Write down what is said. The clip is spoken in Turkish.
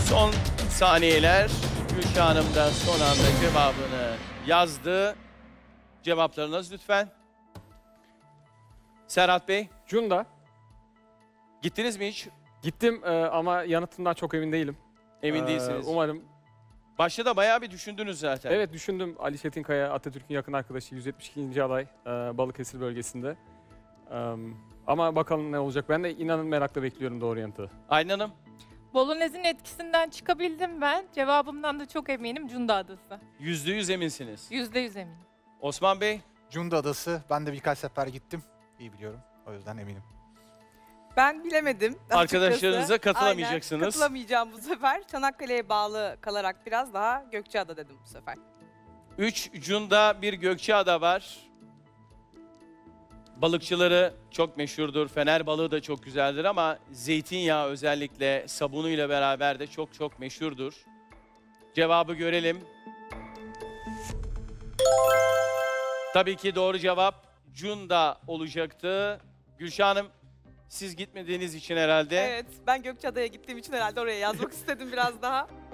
Son saniyeler. Gülşah Hanım da son anda cevabını yazdı. Cevaplarınız lütfen. Serhat Bey, Cunda. gittiniz mi hiç? Gittim ama yanıtından çok emin değilim. Emin değilsiniz. Umarım. Başta da bayağı bir düşündünüz zaten. Evet düşündüm. Ali Çetinkaya, Atatürk'ün yakın arkadaşı, 172. aday Balıkesir bölgesinde. Ama bakalım ne olacak. Ben de inanın merakla bekliyorum doğru yanıtı. Aylin Hanım, Bolognez'in etkisinden çıkabildim ben. Cevabımdan da çok eminim. Cunda Adası. %100 eminsiniz. %100 eminim. Osman Bey, Cunda Adası. Ben de birkaç sefer gittim. İyi biliyorum. O yüzden eminim. Ben bilemedim. arkadaşlarınıza açıkçası. katılamayacaksınız. Aynen, katılamayacağım bu sefer. Çanakkale'ye bağlı kalarak biraz daha Gökçeada dedim bu sefer. 3 Cunda, bir Gökçeada var. Balıkçıları çok meşhurdur. Fener balığı da çok güzeldir ama zeytinyağı özellikle sabunuyla beraber de çok çok meşhurdur. Cevabı görelim. Tabii ki doğru cevap Cunda olacaktı. Gülşah Hanım, siz gitmediğiniz için herhalde Evet, ben Gökçeada'ya gittiğim için herhalde oraya yazmak istedim biraz daha.